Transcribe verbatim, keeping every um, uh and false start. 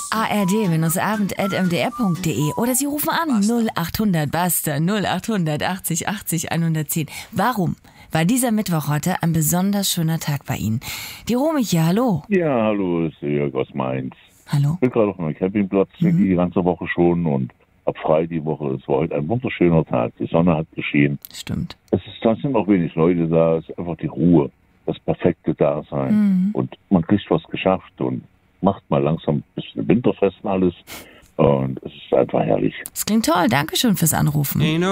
a r d-abend at m d r punkt d e oder Sie rufen an null achthundert Basta null achthundert achtzig achtzig hundertzehn. Warum war dieser Mittwoch heute ein besonders schöner Tag bei Ihnen? Die Romy hier, hallo. Ja, hallo, ist Jörg aus Mainz. Hallo. Ich bin gerade auf meinem Campingplatz Mhm. die ganze Woche schon und ab frei die Woche. Es war heute ein wunderschöner Tag. Die Sonne hat geschienen. Stimmt. Es ist, da sind auch wenig Leute da. Es ist einfach die Ruhe, das perfekte Dasein. Mhm. Und man kriegt was geschafft und macht mal langsam ein bisschen Winterfest und alles. Und es ist einfach herrlich. Das klingt toll. Dankeschön fürs Anrufen.